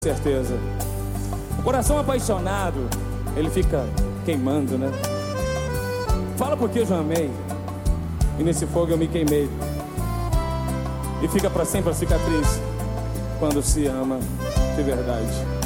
certeza. O coração apaixonado, ele fica queimando, né? Fala porque eu já amei, e nesse fogo eu me queimei. E fica pra sempre a cicatriz quando se ama de verdade.